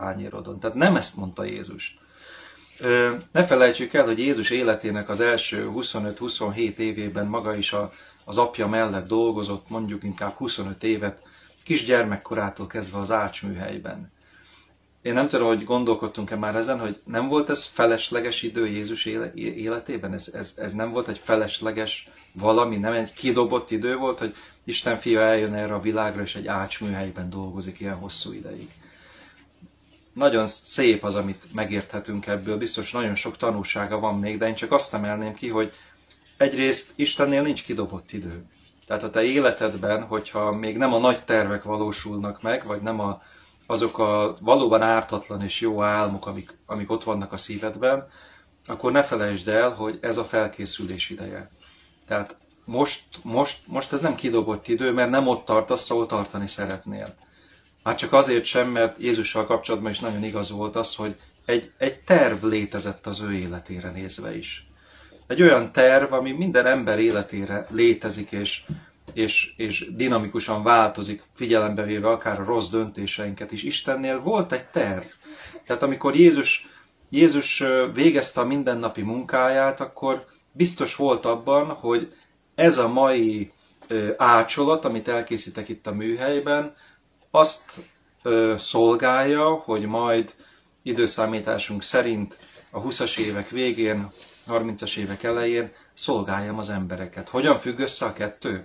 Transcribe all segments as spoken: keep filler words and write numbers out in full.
tányérodon. Tehát nem ezt mondta Jézus. Ne felejtsük el, hogy Jézus életének az első huszonöt-huszonhét évében maga is a, az apja mellett dolgozott, mondjuk inkább huszonöt évet, kisgyermekkorától kezdve az ácsműhelyben. Én nem tudom, hogy gondolkodtunk-e már ezen, hogy nem volt ez felesleges idő Jézus életében? Ez, ez, ez nem volt egy felesleges valami, nem egy kidobott idő volt, hogy Isten fia eljön erre a világra, és egy ácsműhelyben dolgozik ilyen hosszú ideig. Nagyon szép az, amit megérthetünk ebből, biztos nagyon sok tanúsága van még, de én csak azt emelném ki, hogy egyrészt Istennél nincs kidobott idő. Tehát a te életedben, hogyha még nem a nagy tervek valósulnak meg, vagy nem a, azok a valóban ártatlan és jó álmok, amik, amik ott vannak a szívedben, akkor ne felejtsd el, hogy ez a felkészülés ideje. Tehát most, most, most ez nem kidobott idő, mert nem ott tartasz, ahol tartani szeretnél. Már csak azért sem, mert Jézussal kapcsolatban is nagyon igaz volt az, hogy egy, egy terv létezett az ő életére nézve is. Egy olyan terv, ami minden ember életére létezik, és, és, és dinamikusan változik, figyelembe véve akár a rossz döntéseinket is. Istennél volt egy terv. Tehát amikor Jézus, Jézus végezte a mindennapi munkáját, akkor biztos volt abban, hogy ez a mai ácsolat, amit elkészítek itt a műhelyben, azt ö, szolgálja, hogy majd időszámításunk szerint a huszas évek végén, harmincas évek elején szolgáljam az embereket. Hogyan függ össze a kettő?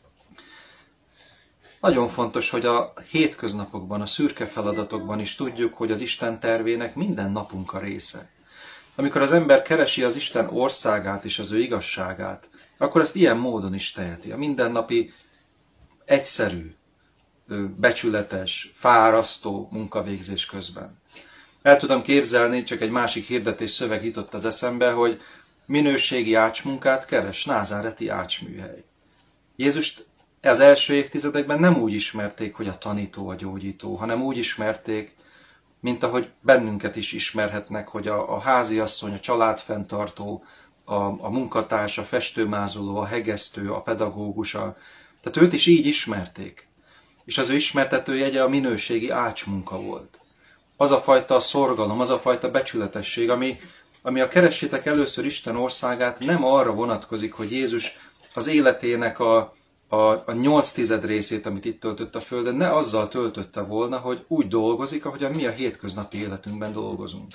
Nagyon fontos, hogy a hétköznapokban, a szürke feladatokban is tudjuk, hogy az Isten tervének minden napunk a része. Amikor az ember keresi az Isten országát és az ő igazságát, akkor ezt ilyen módon is teheti. A mindennapi egyszerű, becsületes, fárasztó munkavégzés közben. El tudom képzelni, csak egy másik hirdetés szöveg jutott az eszembe, hogy minőségi ácsmunkát keres, názáreti ácsműhely. Jézust az első évtizedekben nem úgy ismerték, hogy a tanító, a gyógyító, hanem úgy ismerték, mint ahogy bennünket is ismerhetnek, hogy a, a háziasszony, a családfenntartó, a, a munkatárs, a festőmázoló, a hegesztő, a pedagógus, a, tehát őt is így ismerték. És az ő ismertető jegye a minőségi ácsmunka volt. Az a fajta szorgalom, az a fajta becsületesség, ami, ami a keressétek először Isten országát nem arra vonatkozik, hogy Jézus az életének a, a, a nyolc tized részét, amit itt töltött a földön, ne azzal töltötte volna, hogy úgy dolgozik, ahogyan mi a hétköznapi életünkben dolgozunk.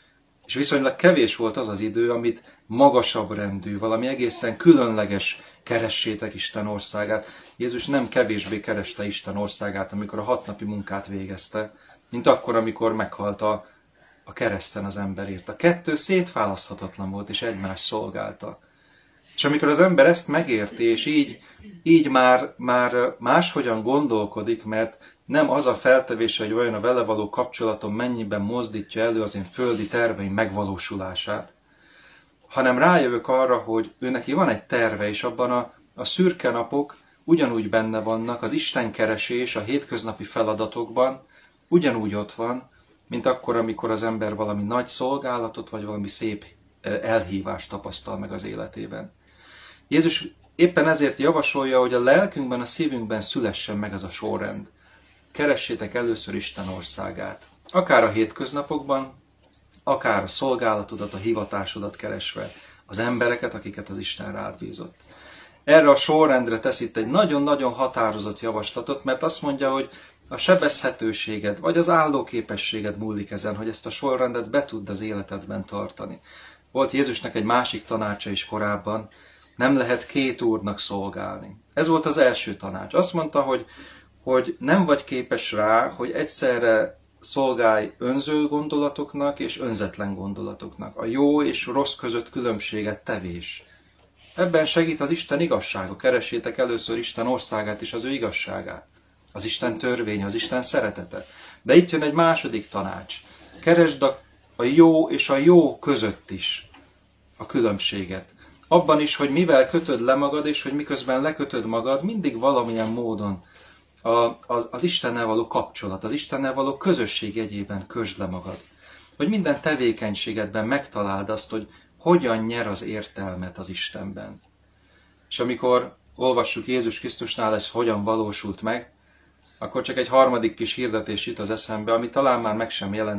És viszonylag kevés volt az az idő, amit magasabb rendű, valami egészen különleges keressétek Isten országát. Jézus nem kevésbé kereste Isten országát, amikor a hatnapi munkát végezte, mint akkor, amikor meghalt a, a kereszten az emberért. A kettő szétválaszthatatlan volt, és egymást szolgálta. És amikor az ember ezt megérti, és így, így már, már máshogyan gondolkodik, mert nem az a feltevése, hogy olyan a vele való kapcsolatom mennyiben mozdítja elő az én földi terveim megvalósulását, hanem rájövök arra, hogy ő neki van egy terve, és abban a, a szürke napok ugyanúgy benne vannak, az istenkeresés a hétköznapi feladatokban ugyanúgy ott van, mint akkor, amikor az ember valami nagy szolgálatot, vagy valami szép elhívást tapasztal meg az életében. Jézus éppen ezért javasolja, hogy a lelkünkben, a szívünkben szülessen meg ez a sorrend. Keressétek először Isten országát. Akár a hétköznapokban, akár a szolgálatodat, a hivatásodat keresve, az embereket, akiket az Isten rád bízott. Erre a sorrendre tesz itt egy nagyon-nagyon határozott javaslatot, mert azt mondja, hogy a sebezhetőséged, vagy az állóképességed múlik ezen, hogy ezt a sorrendet be tudd az életedben tartani. Volt Jézusnak egy másik tanácsa is korábban, nem lehet két úrnak szolgálni. Ez volt az első tanács. Azt mondta, hogy, hogy nem vagy képes rá, hogy egyszerre szolgálj önző gondolatoknak és önzetlen gondolatoknak. A jó és rossz között különbséget tevés. Ebben segít az Isten igazsága. Keressétek először Isten országát és az ő igazságát. Az Isten törvénye, az Isten szeretete. De itt jön egy második tanács. Keresd a, a jó és a jó között is a különbséget. Abban is, hogy mivel kötöd le magad, és hogy miközben lekötöd magad, mindig valamilyen módon a, az, az Istennel való kapcsolat, az Istennel való közösség jegyében kösd le magad. Hogy minden tevékenységedben megtaláld azt, hogy hogyan nyer az értelmet az Istenben. És amikor olvassuk Jézus Krisztusnál, ez hogyan valósult meg, akkor csak egy harmadik kis hirdetés jut az eszembe, ami talán már meg sem jelent